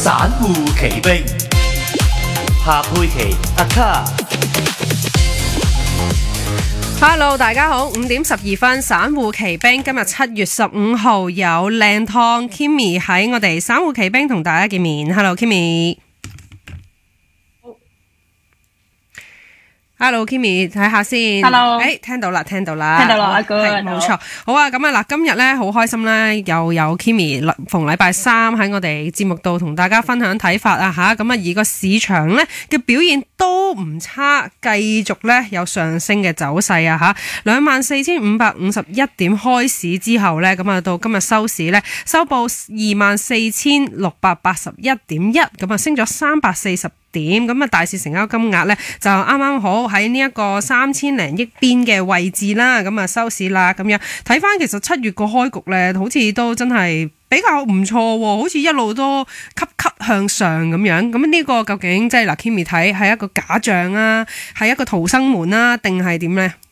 散戶奇兵，夏佩琪阿卡。 Hello， 大家好，5點12分，散戶奇兵，今日7月15號有靚湯 Kimmy 喺我哋散戶奇兵同大家見面。Hello Kimmy。Hello Kimmy， 睇下先。 Hello， 聽到啦， 聽到啦， 阿哥，冇錯。好啊，咁啊嗱，今日咧好開心咧，又有 Kimmy 逢禮拜三喺我哋節目度同大家分享睇法啊吓。咁啊，而個市場咧嘅表現都唔差，繼續咧有上升嘅走勢啊吓。24,551點開市之後咧，咁啊到今日收市咧，收報24,681.1，咁啊升咗340點，咁啊大市成交金額咧就啱啱好喺呢一個3000零億邊嘅位置啦，咁啊收市啦，咁樣睇翻其實7月個開局咧，好似都真係比較唔錯，好似一路都級向上咁樣。咁呢個究竟即係嗱 Kimmy 睇係一個假象啊，係一個逃生門啊，定係點咧？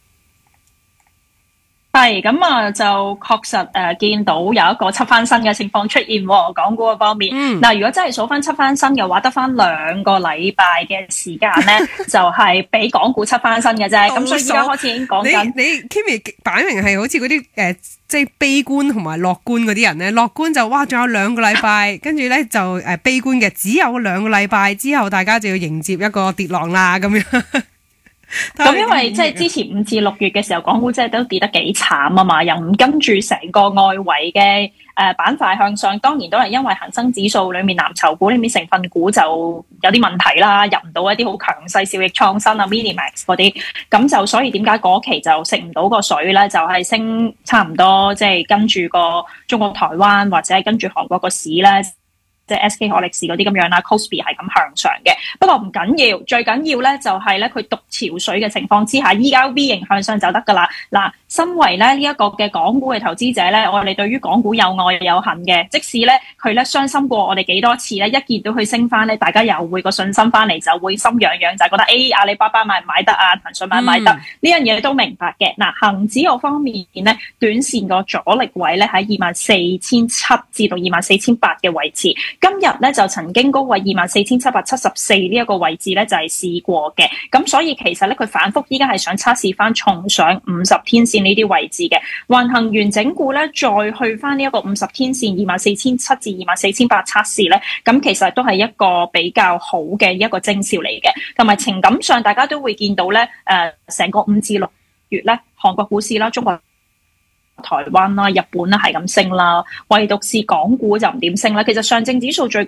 係咁啊，就確實見到有一個七翻身嘅情況出現喎，港股嘅方面。嗱，如果真係數翻七翻身嘅話，得翻2個禮拜嘅時間咧，就係俾港股七翻身嘅啫。咁所以而家開始已經講緊， 你 Kimmy 擺明係好似嗰啲即係悲觀同埋樂觀嗰啲人咧，樂觀就哇仲有2個禮拜，跟住咧就悲觀嘅只有2個禮拜之後，大家就要迎接一個跌浪啦咁樣。 咁因為即係之前5至6月嘅時候，港股即係都跌得幾慘啊嘛，又唔跟住成個外圍嘅板塊向上，當然都係因為恒生指數裏面藍籌股裏面成分股就有啲問題啦，入唔到一啲好強勢兆易創新啊 Minimax 嗰啲，咁就所以點解嗰期就食唔到個水咧？就係升差唔多，即係跟住個中國台灣或者係跟住韓國個市咧。即係 SK 海力士嗰啲咁樣啦 ，Kospi 係咁向上嘅。不過唔緊要，最緊要咧就係咧佢獨潮水嘅情況之下，依家 V 型向上就得噶啦。嗱，身為咧呢一個嘅港股嘅投資者咧，我哋對於港股有愛有恨嘅。即使咧佢咧傷心過我哋幾多次咧，一見到佢升翻咧，大家又會個信心翻嚟，就會心癢癢，就係覺得阿里巴巴買唔買得啊？騰訊買唔買得？呢樣嘢都明白嘅。嗱，恒指嗰方面咧，短線個阻力位咧喺24,700至到24,800嘅位置。今日咧就曾經高位24,774呢一個位置咧就係試過嘅，咁所以其實咧佢反覆依家係想測試翻重上50天線呢啲位置嘅，橫行完整固咧再去翻呢一個50天線24,700至24,800測試咧，咁其實都係一個比較好嘅一個徵兆嚟嘅，同埋情感上大家都會見到咧成個5至6月咧韓國股市啦、中國台灣啦、日本啦係咁升啦，唯獨是港股就唔點升啦。其實上證指數最